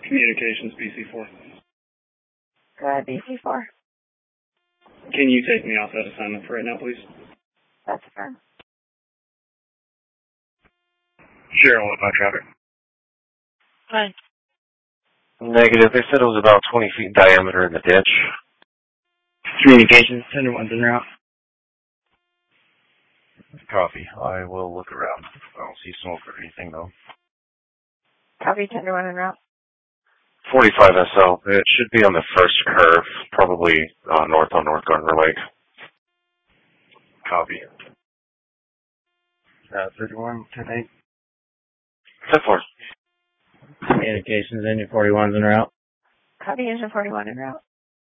Communications, BC4. Go ahead, BC4. Can you take me off that assignment for right now, please? That's firm. Cheryl, what about traffic? Fine. Negative. They said it was about 20 feet in diameter in the ditch. Communications, tender one's en route. Copy. I will look around. I don't see smoke or anything, though. Copy, tender one en route. 45 SL. It should be on the first curve, probably north on North Gardner Lake. Copy. 31, 10-8. 10-4. Communications, engine 41's en route. Copy, engine 41 en route.